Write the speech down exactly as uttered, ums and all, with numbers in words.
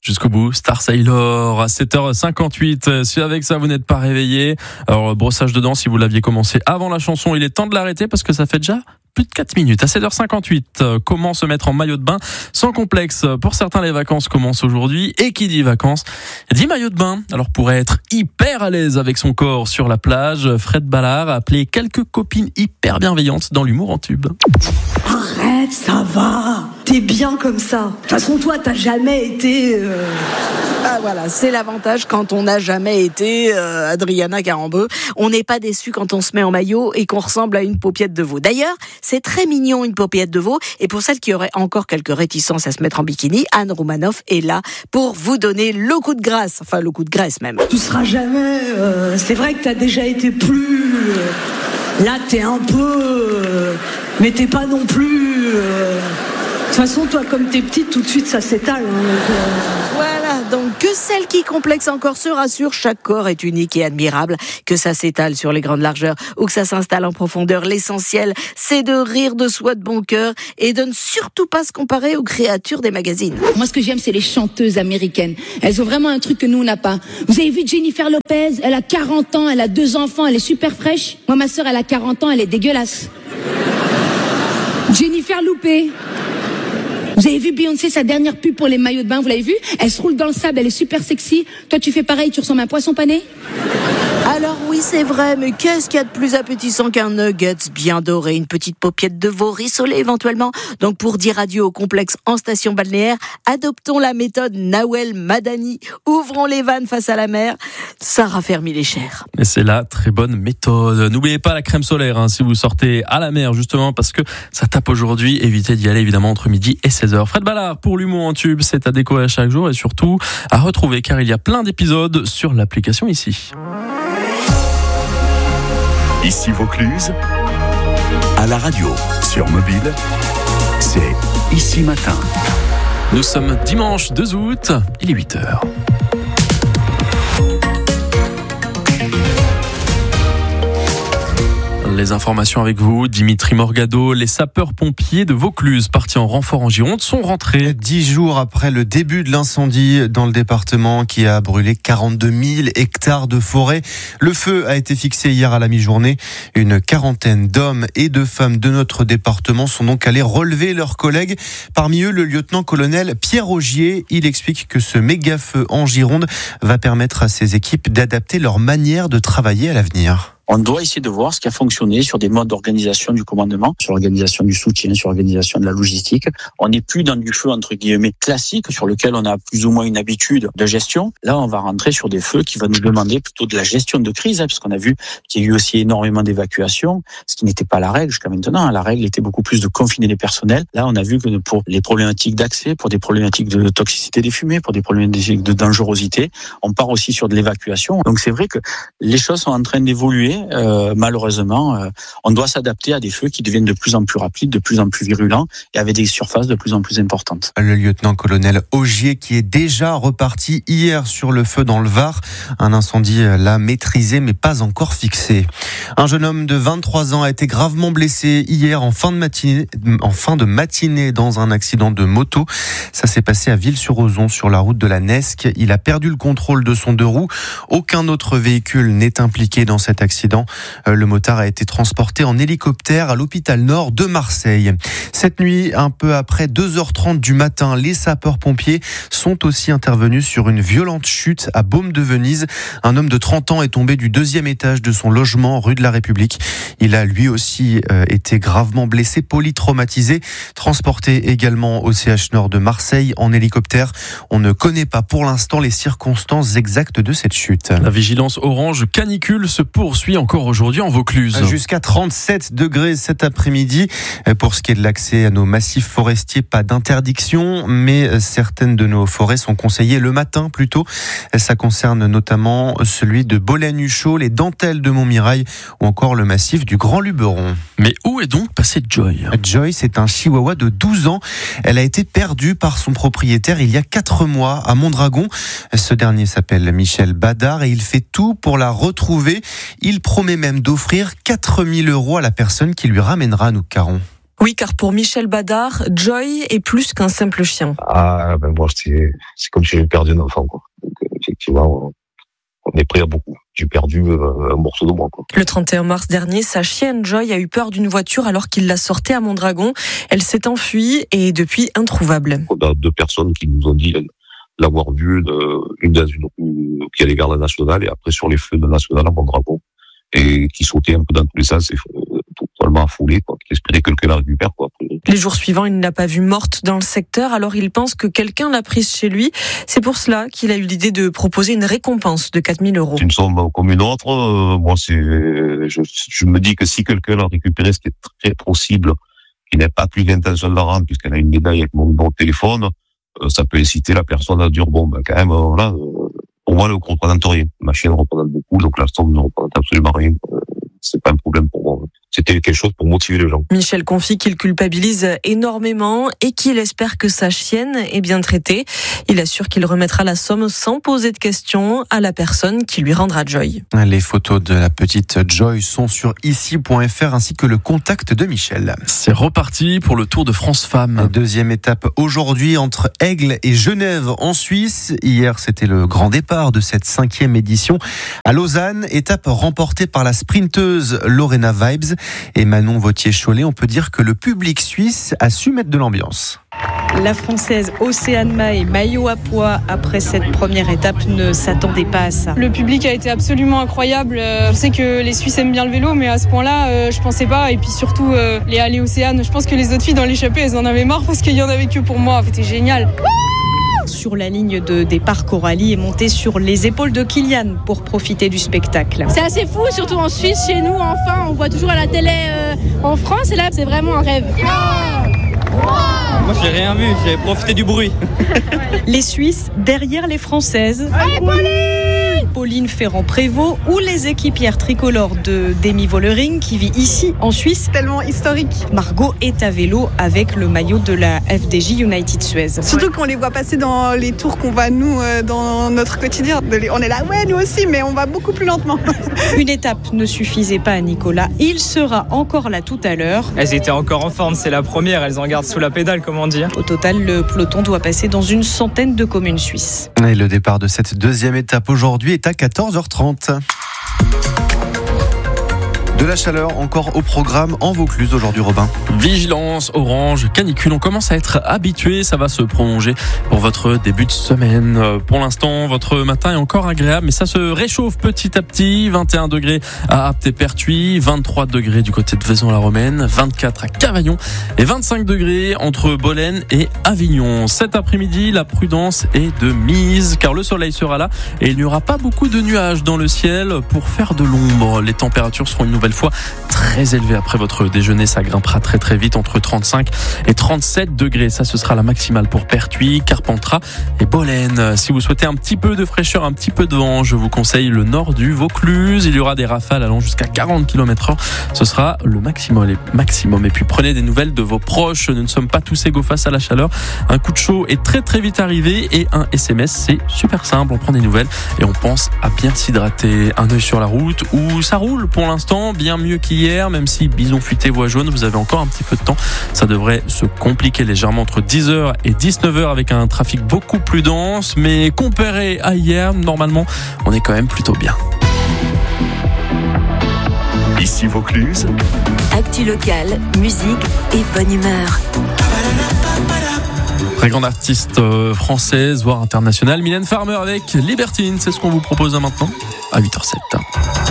Jusqu'au bout, Star Sailor à sept heures cinquante-huit. Si avec ça vous n'êtes pas réveillé, alors brossage de dents, si vous l'aviez commencé avant la chanson, il est temps de l'arrêter parce que ça fait déjà plus de quatre minutes. À sept heures cinquante-huit, comment se mettre en maillot de bain sans complexe? Pour certains, les vacances commencent aujourd'hui. Et qui dit vacances dit maillot de bain. Alors pour être hyper à l'aise avec son corps sur la plage, Fred Ballard a appelé quelques copines hyper bienveillantes dans l'humour en tube. Arrête, ça va. T'es bien comme ça. De toute façon, toi, t'as jamais été... Euh... Ah voilà, c'est l'avantage quand on n'a jamais été euh, Adriana Carambeu. On n'est pas déçu quand on se met en maillot et qu'on ressemble à une paupiette de veau. D'ailleurs, c'est très mignon une paupiette de veau. Et pour celles qui auraient encore quelques réticences à se mettre en bikini, Anne Roumanoff est là pour vous donner le coup de grâce. Enfin, le coup de graisse même. Tu seras jamais... Euh... C'est vrai que t'as déjà été plus... Euh... Là, t'es un peu... Euh... Mais t'es pas non plus... Euh... De toute façon, toi, comme t'es petite, tout de suite, ça s'étale. Hein, donc, euh... Voilà, donc que celles qui complexent encore se rassurent, chaque corps est unique et admirable. Que ça s'étale sur les grandes largeurs ou que ça s'installe en profondeur, l'essentiel, c'est de rire de soi de bon cœur et de ne surtout pas se comparer aux créatures des magazines. Moi, ce que j'aime, c'est les chanteuses américaines. Elles ont vraiment un truc que nous, on n'a pas. Vous avez vu Jennifer Lopez? Elle a quarante ans, elle a deux enfants, elle est super fraîche. Moi, ma sœur, elle a quarante ans, elle est dégueulasse. Jennifer Loupé. Vous avez vu Beyoncé, sa dernière pub pour les maillots de bain, vous l'avez vu? Elle se roule dans le sable, elle est super sexy. Toi, tu fais pareil, tu ressembles à un poisson pané? Alors oui, c'est vrai, mais qu'est-ce qu'il y a de plus appétissant qu'un nuggets bien doré, une petite paupiette de veau rissolée éventuellement? Donc pour dire adieu au complexe en station balnéaire, adoptons la méthode Nawel Madani. Ouvrons les vannes face à la mer, ça raffermit les chairs. Et c'est la très bonne méthode. N'oubliez pas la crème solaire hein, si vous sortez à la mer justement parce que ça tape aujourd'hui. Évitez d'y aller évidemment entre midi et seize heures. Fred Ballard pour l'humour en tube, c'est à découvrir chaque jour et surtout à retrouver car il y a plein d'épisodes sur l'application ici. Ici Vaucluse, à la radio, sur mobile, c'est Ici Matin. Nous sommes dimanche deux août, il est huit heures. Les informations avec vous, Dimitri Morgado. Les sapeurs-pompiers de Vaucluse, partis en renfort en Gironde, sont rentrés. Dix jours après le début de l'incendie dans le département qui a brûlé quarante-deux mille hectares de forêt. Le feu a été fixé hier à la mi-journée. Une quarantaine d'hommes et de femmes de notre département sont donc allés relever leurs collègues. Parmi eux, le lieutenant-colonel Pierre Augier. Il explique que ce méga-feu en Gironde va permettre à ces équipes d'adapter leur manière de travailler à l'avenir. On doit essayer de voir ce qui a fonctionné sur des modes d'organisation du commandement, sur l'organisation du soutien, sur l'organisation de la logistique. On n'est plus dans du feu, entre guillemets, classique, sur lequel on a plus ou moins une habitude de gestion. Là, on va rentrer sur des feux qui vont nous demander plutôt de la gestion de crise, hein, puisqu'on a vu qu'il y a eu aussi énormément d'évacuations, ce qui n'était pas la règle jusqu'à maintenant. La règle était beaucoup plus de confiner les personnels. Là, on a vu que pour les problématiques d'accès, pour des problématiques de toxicité des fumées, pour des problématiques de dangerosité, on part aussi sur de l'évacuation. Donc c'est vrai que les choses sont en train d'évoluer. Euh, malheureusement, euh, on doit s'adapter à des feux qui deviennent de plus en plus rapides, de plus en plus virulents et avec des surfaces de plus en plus importantes. Le lieutenant-colonel Augier qui est déjà reparti hier sur le feu dans le Var. Un incendie là maîtrisé mais pas encore fixé. Un jeune homme de vingt-trois ans a été gravement blessé hier en fin de matinée, en fin de matinée dans un accident de moto. Ça s'est passé à Ville-sur-Ozon sur la route de la Nesque. Il a perdu le contrôle de son deux roues. Aucun autre véhicule n'est impliqué dans cet accident. Le motard a été transporté en hélicoptère à l'hôpital Nord de Marseille. Cette nuit, un peu après deux heures trente du matin, les sapeurs-pompiers sont aussi intervenus sur une violente chute à Baume-de-Venise. Un homme de trente ans est tombé du deuxième étage de son logement rue de la République. Il a lui aussi euh, été gravement blessé, polytraumatisé, transporté également au C H Nord de Marseille en hélicoptère. On ne connaît pas pour l'instant les circonstances exactes de cette chute. La vigilance orange canicule se poursuit encore aujourd'hui en Vaucluse. Jusqu'à trente-sept degrés cet après-midi. Pour ce qui est de l'accès à nos massifs forestiers, pas d'interdiction, mais certaines de nos forêts sont conseillées le matin plutôt. Ça concerne notamment celui de Bolaine-Huchot, les dentelles de Montmirail ou encore le massif du Grand Luberon. Mais où est donc passée Joy ? Joy, c'est un chihuahua de douze ans. Elle a été perdue par son propriétaire il y a quatre mois à Mondragon. Ce dernier s'appelle Michel Badard et il fait tout pour la retrouver. Il promet même d'offrir quatre mille euros à la personne qui lui ramènera Anouk Caron. Oui, car pour Michel Badard, Joy est plus qu'un simple chien. Ah, ben moi, c'est, c'est comme si j'avais perdu un enfant, quoi. Donc, effectivement, on est prêt à beaucoup. J'ai perdu euh, un morceau de moi, quoi. Le trente et un mars dernier, sa chienne Joy a eu peur d'une voiture alors qu'il la sortait à Mondragon. Elle s'est enfuie et est depuis introuvable. On a deux personnes qui nous ont dit l'avoir vue, une dans une rue qui allait vers la Nationale et après sur les feux de la Nationale à Mondragon, et qui sautait un peu dans tous les sens, et totalement affolé, quoi, qui espérait que quelqu'un la récupère, quoi. Les jours suivants, il ne l'a pas vue morte dans le secteur, alors il pense que quelqu'un l'a prise chez lui. C'est pour cela qu'il a eu l'idée de proposer une récompense de quatre mille euros. C'est une somme comme une autre. Euh, moi, c'est, je, je me dis que si quelqu'un l'a récupéré, ce qui est très possible, qu'il n'ait pas plus l'intention de la rendre, puisqu'elle a une médaille avec mon numéro de téléphone, euh, ça peut inciter la personne à dire, bon, ben, quand même, euh, voilà, euh, pour moi, le ne représente rien. Ma chienne représente beaucoup, donc la somme ne représente absolument rien. Euh, c'est pas un problème pour moi. C'était quelque chose pour motiver les gens. Michel confie qu'il culpabilise énormément et qu'il espère que sa chienne est bien traitée. Il assure qu'il remettra la somme sans poser de questions à la personne qui lui rendra Joy. Les photos de la petite Joy sont sur ici point f r ainsi que le contact de Michel. C'est reparti pour le Tour de France Femmes. Deuxième étape aujourd'hui entre Aigle et Genève en Suisse. Hier, c'était le grand départ de cette cinquième édition à Lausanne. Étape remportée par la sprinteuse Lorena Vibes et Manon Vautier-Cholet. On peut dire que le public suisse a su mettre de l'ambiance. La Française Océane Mahé, maillot à pois après cette première étape, ne s'attendait pas à ça. Le public a été absolument incroyable. Je sais que les Suisses aiment bien le vélo, mais à ce point-là, je pensais pas. Et puis surtout, les allées Océane, je pense que les autres filles dans l'échappée, elles en avaient marre parce qu'il y en avait que pour moi. C'était génial. Sur la ligne de départ, Coralie est montée sur les épaules de Kylian pour profiter du spectacle. C'est assez fou, surtout en Suisse, chez nous, enfin, on voit toujours à la télé euh, en France, et là, c'est vraiment un rêve. Moi, j'ai rien vu, j'ai profité du bruit. Les Suisses derrière les Françaises. Allez, Pauline ! Pauline Ferrand-Prévôt ou les équipières tricolores de Demi Vollering qui vit ici en Suisse. Tellement historique. Margot est à vélo avec le maillot de la F D J United Suez. Surtout qu'on les voit passer dans les tours qu'on va nous dans notre quotidien. On est là, ouais, nous aussi, mais on va beaucoup plus lentement. Une étape ne suffisait pas à Nicolas. Il sera encore là tout à l'heure. Elles étaient encore en forme, c'est la première. Elles en gardent sous la pédale, comment dire. Au total, le peloton doit passer dans une centaine de communes suisses. Et le départ de cette deuxième étape aujourd'hui est à quatorze heures trente. De la chaleur encore au programme en Vaucluse aujourd'hui, Robin. Vigilance orange, canicule, on commence à être habitué, ça va se prolonger pour votre début de semaine. Pour l'instant, votre matin est encore agréable, mais ça se réchauffe petit à petit. vingt et un degrés à Apt et Pertuis, vingt-trois degrés du côté de Vaison-la-Romaine, vingt-quatre à Cavaillon et vingt-cinq degrés entre Bolène et Avignon. Cet après-midi, la prudence est de mise car le soleil sera là et il n'y aura pas beaucoup de nuages dans le ciel pour faire de l'ombre. Les températures seront une nouvelle fois très élevé après votre déjeuner, ça grimpera très très vite entre trente-cinq et trente-sept degrés. Ça, ce sera la maximale pour Pertuis, Carpentras et Bolène. Si vous souhaitez un petit peu de fraîcheur, un petit peu de vent, je vous conseille le nord du Vaucluse. Il y aura des rafales allant jusqu'à quarante kilomètres heure. Ce sera le maximum et maximum. Et puis prenez des nouvelles de vos proches. Nous ne sommes pas tous égaux face à la chaleur. Un coup de chaud est très très vite arrivé et un S M S, c'est super simple. On prend des nouvelles et on pense à bien s'hydrater. Un œil sur la route où ça roule pour l'instant, bien mieux qu'hier, même si bison futé voie jaune, vous avez encore un petit peu de temps. Ça devrait se compliquer légèrement entre dix heures et dix-neuf heures avec un trafic beaucoup plus dense, mais comparé à hier, normalement, on est quand même plutôt bien. Ici Vaucluse. Actu locale, musique et bonne humeur. Très grande artiste française, voire internationale, Mylène Farmer avec Libertine, c'est ce qu'on vous propose maintenant à huit heures zéro sept.